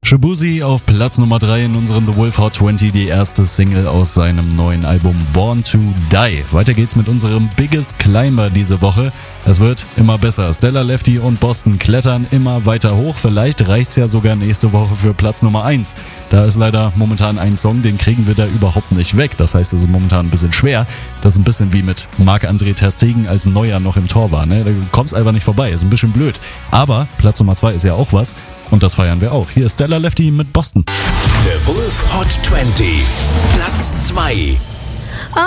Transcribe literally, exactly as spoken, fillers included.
Shaboozey auf Platz Nummer drei in unserem The Wolf Hot zwanzig, die erste Single aus seinem neuen Album Born to Die. Weiter geht's mit unserem Biggest Climber diese Woche. Es wird immer besser. Stellar Lefty und Boston klettern immer weiter hoch. Vielleicht reicht's ja sogar nächste Woche für Platz Nummer eins. Da ist leider momentan ein Song, den kriegen wir da überhaupt nicht weg. Das heißt, es ist momentan ein bisschen schwer. Das ist ein bisschen wie mit Marc-André ter Stegen, als Neuer noch im Tor war. Ne? Da kommst einfach nicht vorbei. Ist ein bisschen blöd. Aber Platz Nummer zwei ist ja auch was. Und das feiern wir auch. Hier ist Stellar Lefty mit Boston. The Wolf Hot zwanzig, Platz zwei.